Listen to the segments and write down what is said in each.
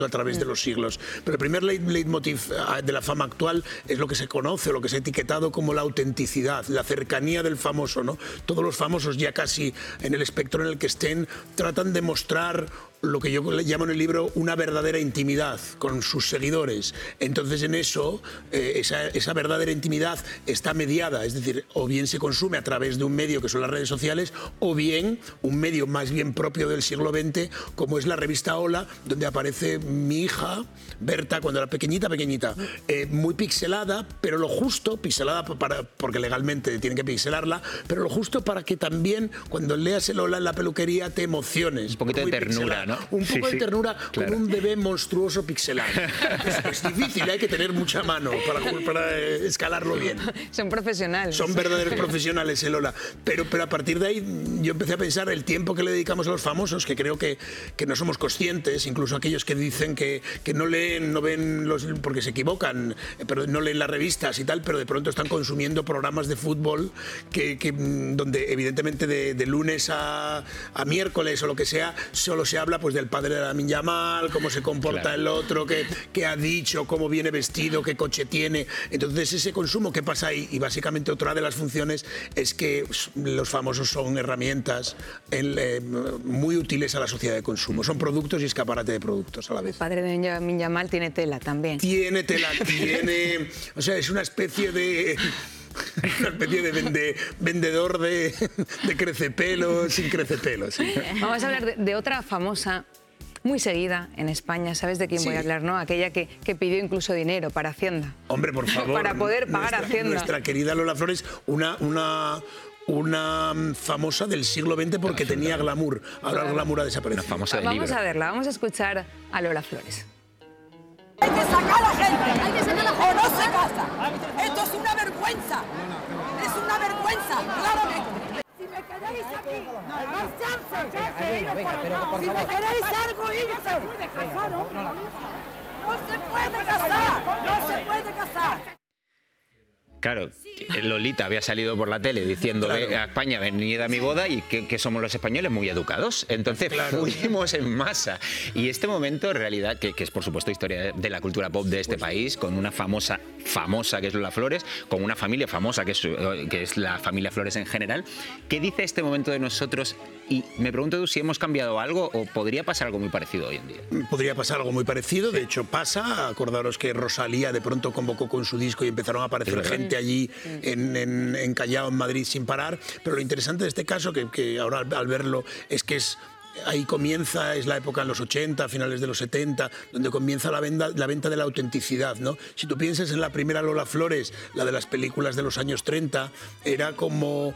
a través de los siglos. Pero el primer leitmotiv de la fama actual es lo que se conoce, lo que se ha etiquetado como la autenticidad, la cercanía del famoso, ¿no? Todos los famosos, ya casi en el espectro en el que estén, tratan de mostrar lo que yo llamo en el libro una verdadera intimidad con sus seguidores. Entonces en eso, esa verdadera intimidad está mediada, es decir, o bien se consume a través de un medio que son las redes sociales, o bien un medio más bien propio del siglo XX, como es la revista Hola, donde aparece mi hija, Berta, cuando era pequeñita, muy pixelada, pero lo justo, pixelada porque legalmente tienen que pixelarla, pero lo justo para que también cuando leas el Hola en la peluquería te emociones. Un poquito de ternura, ¿no? Un poco de ternura con un bebé monstruoso pixelado. Es difícil, hay que tener mucha mano para escalarlo bien. Son profesionales. Son verdaderos profesionales el Hola. Pero a partir de ahí yo empecé a pensar el tiempo que le dedicamos a los famosos, que creo que no somos conscientes, incluso aquellos que dicen que no leen, no ven porque se equivocan, pero no leen las revistas y tal, pero de pronto están consumiendo programas de fútbol donde evidentemente de lunes a miércoles o lo que sea, solo se habla pues del padre de Lamine Yamal, cómo se comporta el otro, qué ha dicho, cómo viene vestido, qué coche tiene. Entonces ese consumo, ¿qué pasa ahí? Y básicamente otra de las funciones es que los famosos son herramientas muy útiles a la sociedad de consumo. Son productos y escaparate de productos a la vez. El padre de Lamine Yamal tiene tela también. Tiene tela, o sea, es una especie de... Una especie de vendedor de crecepelos sin crecepelos. Sí. Vamos a hablar de otra famosa muy seguida en España. ¿Sabes de quién voy a hablar, no? Aquella que pidió incluso dinero para Hacienda. Hombre, por favor. Para poder pagar Hacienda. Nuestra querida Lola Flores, una famosa del siglo XX porque tenía glamour. Ahora el glamour ha desaparecido. Una famosa del Vamos libro. a verla, vamos a escuchar a Lola Flores. Hay que sacar a la gente, o no se casa. Esto es una vergüenza. Es una vergüenza, claramente. Si me queréis aquí, marcharse. Si me queréis algo, irse. No se puede casar, no se puede casar. Claro, Lolita había salido por la tele diciendo a España, venid a mi boda, y que somos los españoles muy educados. Entonces fuimos en masa. Y este momento, en realidad, que es por supuesto historia de la cultura pop de este país, con una famosa que es Lola Flores, con una familia famosa que es la familia Flores en general, ¿qué dice este momento de nosotros? Y me pregunto tú si hemos cambiado algo o podría pasar algo muy parecido hoy en día. Podría pasar algo muy parecido, de hecho pasa. Acordaros que Rosalía de pronto convocó con su disco y empezaron a aparecer gente allí en Callao, en Madrid, sin parar. Pero lo interesante de este caso, que ahora al verlo, es que ahí comienza, es la época en los 80, finales de los 70, donde comienza la venta de la autenticidad, ¿no? Si tú piensas en la primera Lola Flores, la de las películas de los años 30, era como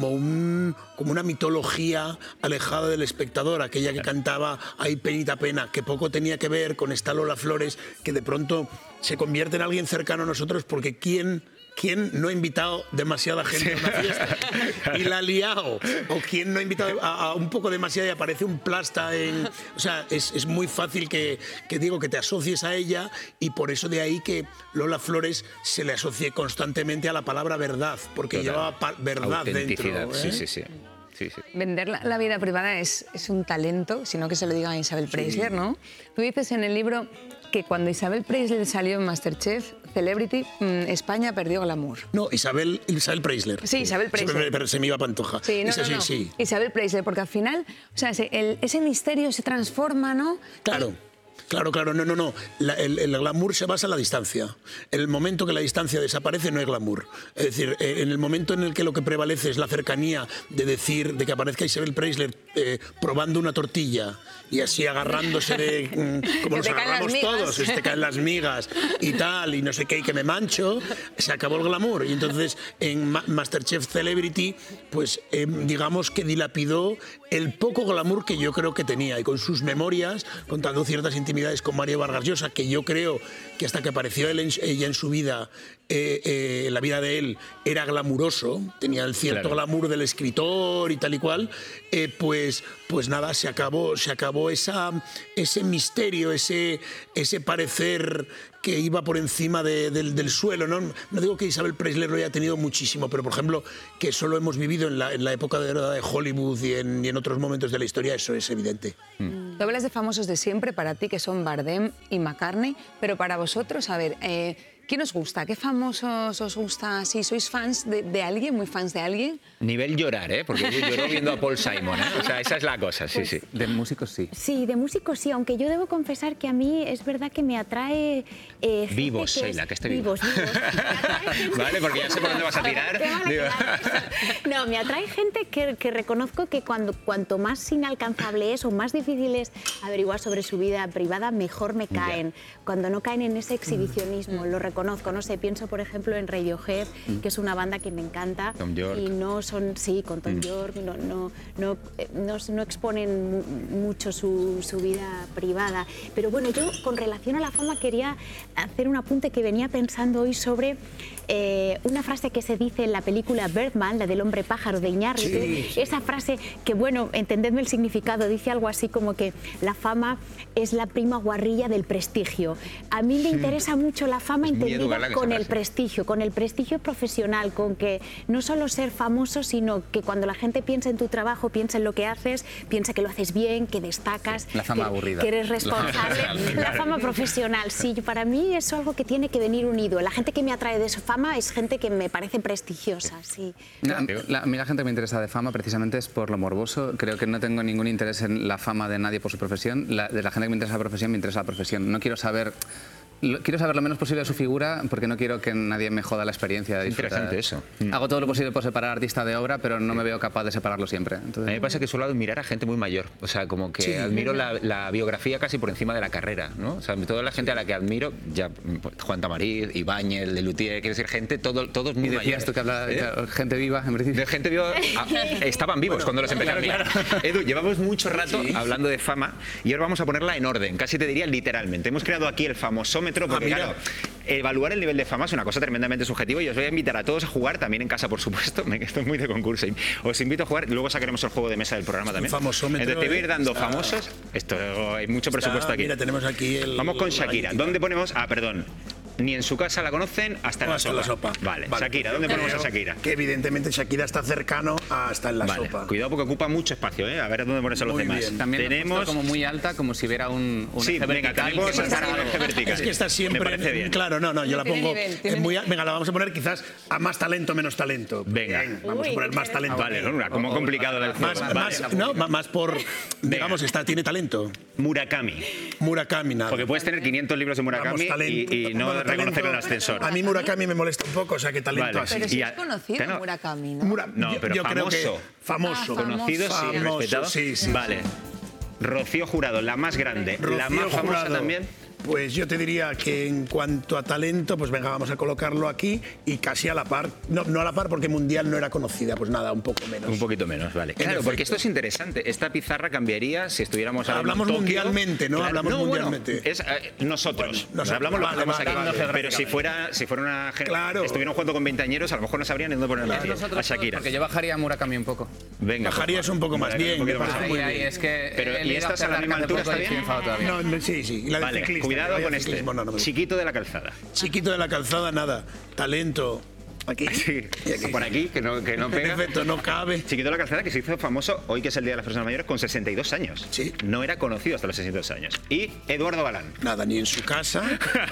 una mitología alejada del espectador, aquella que cantaba "Ay, penita pena", que poco tenía que ver con esta Lola Flores, que de pronto se convierte en alguien cercano a nosotros, porque ¿quién no ha invitado demasiada gente a una fiesta y la ha liado? ¿O quién no ha invitado a un poco demasiado y aparece un plasta o sea, es muy fácil que te asocies a ella, y por eso de ahí que Lola Flores se le asocie constantemente a la palabra verdad, porque llevaba verdad dentro. Sí. Vender la vida privada es un talento, sino que se lo diga a Isabel Preisler, ¿no? Tú dices en el libro que cuando Isabel Preisler salió en MasterChef Celebrity, España perdió glamour. No, Isabel Preisler. Sí, Isabel Preisler. Pero se me iba Pantoja. Sí, no. Sí. Isabel Preisler, porque al final, o sea, ese misterio se transforma, ¿no? Claro. No. El glamour se basa en la distancia. En el momento que la distancia desaparece no hay glamour. Es decir, en el momento en el que lo que prevalece es la cercanía de que aparezca Isabel Preisler probando una tortilla y así agarrándose como nos agarramos todos, te caen las migas y tal, y no sé qué, y que me mancho, se acabó el glamour. Y entonces en MasterChef Celebrity, pues digamos que dilapidó el poco glamour que yo creo que tenía, y con sus memorias, contando ciertas intimidades con Mario Vargas Llosa, que yo creo que hasta que apareció ella en su vida, la vida de él era glamuroso, tenía el cierto glamour del escritor y tal y cual, pues nada, se acabó ese misterio, ese parecer que iba por encima del suelo. No digo que Isabel Presley lo haya tenido muchísimo, pero por ejemplo, que solo hemos vivido en la época de Hollywood y en otros momentos de la historia, eso es evidente. Tú hablas de famosos de siempre, para ti que son Bardem y McCartney, pero para vosotros, a ver, ¿quién os gusta? ¿Qué famosos os gusta? Si sois fans de alguien, muy fans de alguien. Nivel llorar, ¿eh? Porque yo lloro viendo a Paul Simon, ¿eh? O sea, esa es la cosa, sí, sí. De músicos sí. Sí, de músicos sí, aunque yo debo confesar que a mí es verdad que me atrae... Vivos, Sheila, que esté vivo. Vivos. Vale, porque ya sé por dónde vas a tirar. No, me atrae gente que reconozco que cuanto más inalcanzable es o más difícil es averiguar sobre su vida privada, mejor me caen. Cuando no caen en ese exhibicionismo, lo reconozco. No sé, pienso por ejemplo en Radiohead, que es una banda que me encanta. Tom York. Y no son, sí, con Tom York, no exponen mucho su vida privada. Pero bueno, yo con relación a la fama quería hacer un apunte que venía pensando hoy sobre una frase que se dice en la película Birdman, la del hombre pájaro de Iñárritu. Sí. Esa frase que, bueno, entendedme el significado, dice algo así como que la fama es la prima guarrilla del prestigio. A mí me interesa mucho la fama entendida con el prestigio profesional, con que no solo ser famoso, sino que cuando la gente piensa en tu trabajo, piensa en lo que haces, piensa que lo haces bien, que destacas, la fama aburrida, que eres responsable. La fama profesional, sí, para mí es algo que tiene que venir unido. La gente que me atrae de su fama es gente que me parece prestigiosa, sí. A mí la gente que me interesa de fama precisamente es por lo morboso. Creo que no tengo ningún interés en la fama de nadie por su profesión. De la gente que me interesa la profesión, me interesa la profesión. No quiero saber... Quiero saber lo menos posible de su figura porque no quiero que nadie me joda la experiencia de disfrutar. Interesante eso. Hago todo lo posible por separar artista de obra, pero no me veo capaz de separarlo siempre. Entonces... A mí me pasa que suelo admirar a gente muy mayor. O sea, como que admiro la biografía casi por encima de la carrera, ¿no? O sea, toda la gente a la que admiro, ya Juan Tamariz, Ibáñez, Lelutier, quiero decir, gente, todos muy mayores. Esto que habla de gente viva, en principio. De gente viva, estaban vivos cuando los empezaron. Claro. Edu, llevamos mucho rato hablando de fama y ahora vamos a ponerla en orden, casi te diría literalmente. Hemos creado aquí el famosómetro porque, claro, evaluar el nivel de fama es una cosa tremendamente subjetiva y os voy a invitar a todos a jugar, también en casa, por supuesto. Estoy muy de concurso. Os invito a jugar, luego sacaremos el juego de mesa del programa también. Famosómetro. Entonces te voy a ir dando famosos. Esto hay mucho presupuesto aquí. Mira, tenemos aquí Vamos con Shakira. ¿Dónde ponemos? Perdón. Ni en su casa la conocen, hasta en la sopa. Vale. Shakira, ¿dónde ponemos a Shakira? Que evidentemente Shakira está cercano a estar en la sopa. Cuidado porque ocupa mucho espacio, ¿eh? A ver dónde pones a los demás. Bien. También tenemos como muy alta, como si hubiera un eje vertical. Es que está siempre... Me parece bien. Claro, no, yo la pongo... Venga, la vamos a poner quizás a más talento, menos talento. Venga. Vamos a poner más talento. Vale, como complicado del juego. Más por... Digamos, tiene talento. Murakami, nada. Porque puedes tener 500 libros de Murakami y no reconocer el ascensor. A mí Murakami me molesta un poco, o sea, que talento así. Pero si es conocido Murakami, ¿no? No, pero yo famoso. Creo que famoso. Conocido, sí, respetado. Sí. Vale. Rocío Jurado, la más grande. La más famosa también. Pues yo te diría que en cuanto a talento, pues venga, vamos a colocarlo aquí y casi a la par. No a la par porque Mundial no era conocida, pues nada, un poco menos. Un poquito menos, vale. Claro, porque esto es interesante. Esta pizarra cambiaría si estuviéramos hablamos mundialmente, ¿no? Claro, hablamos mundialmente. Bueno, es nosotros. Hablamos lo que hacemos aquí. Pero si fuera una generación, estuvieran jugando con veinteañeros, a lo mejor no sabrían ni dónde poner a Shakira. Porque yo bajaría a Murakami un poco. Venga. Bajarías un poco más bien. Es que... Pero ¿y estás a la misma altura está bien? No, sí. Vale, cuidado con este. Chiquito de la Calzada. Chiquito de la Calzada, nada. Talento. Aquí. Sí, por aquí, que no pega. Perfecto, no cabe. Chiquito de la Calzada, que se hizo famoso hoy, que es el Día de las Personas Mayores, con 62 años. Sí. No era conocido hasta los 62 años. Y Eduardo Galán. Nada, ni en su casa.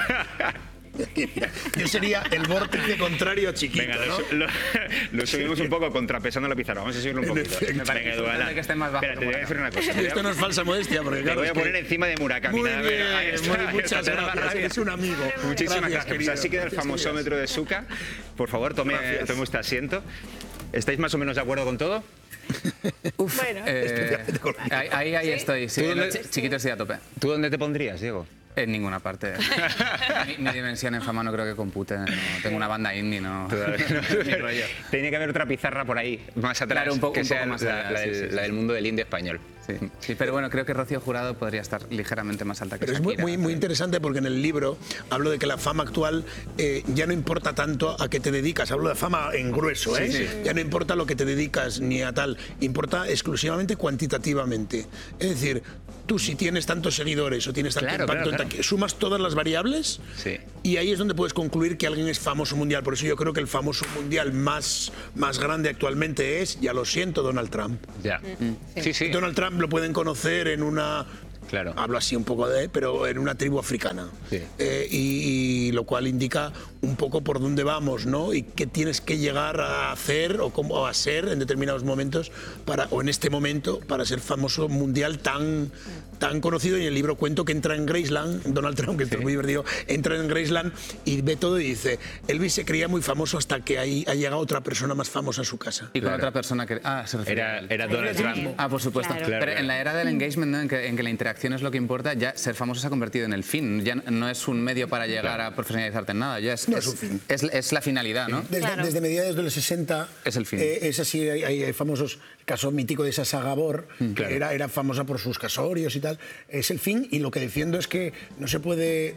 Yo sería el vórtice contrario a Chiquito. Venga, lo subimos un poco contrapesando la pizarra. Vamos a subirlo un poquito. Me parece Eduardo, que esté más bajo. Espera, te voy a decir una cosa. Esto no es falsa modestia, porque claro. Te voy a poner encima de Murakami. Muy bien, muchas gracias. Eres un amigo. Muchísimas gracias. Pues así queda el famosómetro de Suka. Por favor, tome usted asiento. ¿Estáis más o menos de acuerdo con todo? Bueno. Ahí estoy. Sí, Chiquito estoy a tope. ¿Tú dónde te pondrías, Diego? En ninguna parte. Mi dimensión en fama no creo que compute. No, tengo una banda indie, no. Tiene que haber otra pizarra por ahí, más atrás, claro, un poco más allá, la del mundo del indie español. Sí, pero bueno, creo que Rocío Jurado podría estar ligeramente más alta que Shakira. Pero es muy interesante porque en el libro hablo de que la fama actual ya no importa tanto a qué te dedicas. Hablo de fama en grueso, ¿eh? Sí. Ya no importa lo que te dedicas ni a tal. Importa exclusivamente cuantitativamente. Es decir, tú si tienes tantos seguidores o tienes tanto impacto, sumas todas las variables y ahí es donde puedes concluir que alguien es famoso mundial. Por eso yo creo que el famoso mundial más grande actualmente es, ya lo siento, Donald Trump. Donald Trump lo pueden conocer en una... Hablo así un poco pero en una tribu africana. Y lo cual indica un poco por dónde vamos, ¿no? Y qué tienes que llegar a hacer o cómo a ser en determinados momentos o en este momento para ser famoso mundial tan conocido. Y en el libro cuento que entra en Graceland, Donald Trump, que es muy divertido, entra en Graceland y ve todo y dice, Elvis se creía muy famoso hasta que ha llegado otra persona más famosa a su casa. Y con otra persona que... se refiere era Donald Trump. Por supuesto. Pero en la era del engagement, ¿no? en que la interacción es lo que importa, ya ser famoso se ha convertido en el fin. Ya no es un medio para llegar a profesionalizarte en nada. Ya es un fin. Es la finalidad, ¿no? Desde mediados de los 60 es el fin. Es así, hay famosos, el caso mítico de Sasha Gabor, que era famosa por sus casorios y tal. Es el fin, y lo que defiendo es que no se puede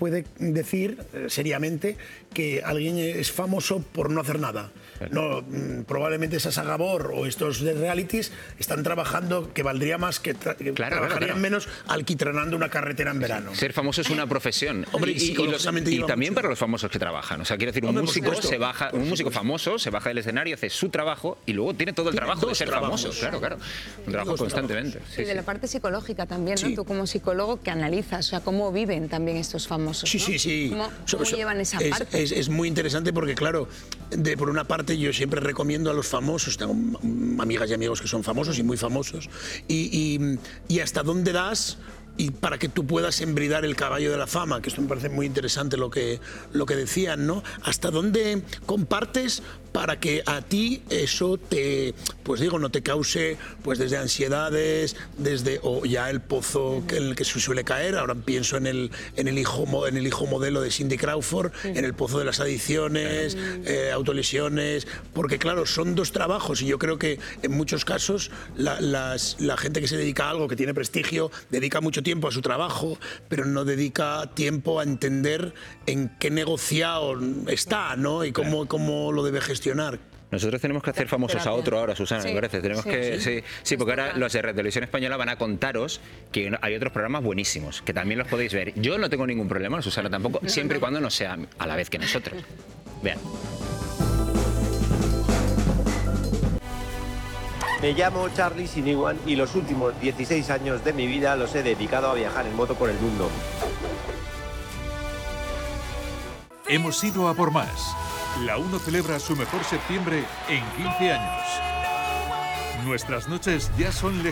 decir seriamente que alguien es famoso por no hacer nada. No, probablemente Sasha Gabor o estos de realities están trabajando, que valdría más que trabajarían menos alquitranando una carretera en verano. Ser famoso es una profesión. Hombre, y también para los famosos que trabajan. O sea, quiero decir, un músico famoso se baja del escenario, hace su trabajo y luego tiene todo el trabajo de ser famoso. Claro. Un trabajo constantemente. Y de la parte psicológica también, ¿no? Tú como psicólogo, ¿qué analizas? O sea, ¿cómo viven también estos famosos? Sí. ¿Cómo llevan esa parte? Es muy interesante porque, claro, por una parte yo siempre recomiendo a los famosos, tengo amigas y amigos que son famosos y muy famosos, y hasta dónde das y para que tú puedas embridar el caballo de la fama, que esto me parece muy interesante lo que decían, ¿no? Hasta dónde compartes para que a ti eso no te cause desde ansiedades, o ya el pozo en el que se suele caer. Ahora pienso en el hijo modelo de Cindy Crawford, en el pozo de las adicciones, autolesiones, porque claro, son dos trabajos y yo creo que en muchos casos la gente que se dedica a algo que tiene prestigio dedica mucho tiempo a su trabajo, pero no dedica tiempo a entender en qué negociado está, ¿no? Y cómo lo debe gestionar. Nosotros tenemos que hacer famosos a otro ahora, Susana, me parece. Tenemos que porque ahora los de Red Televisión Española van a contaros que hay otros programas buenísimos, que también los podéis ver. Yo no tengo ningún problema, Susana tampoco, siempre y cuando no sea a la vez que nosotros. Vean. Me llamo Charlie Siniwan y los últimos 16 años de mi vida los he dedicado a viajar en moto por el mundo. Hemos ido a por más. La 1 celebra su mejor septiembre en 15 años. Nuestras noches ya son legendarias.